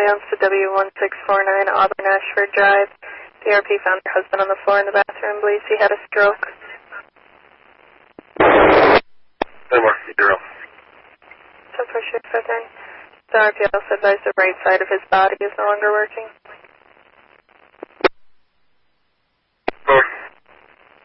ambulance to W1649 Auburn Ashford Drive. The RP found her husband on the floor in the bathroom. Believes he had a stroke. More, 0. 10-4 Sheriff 59. The RP also advised the right side of his body is no longer working. 4.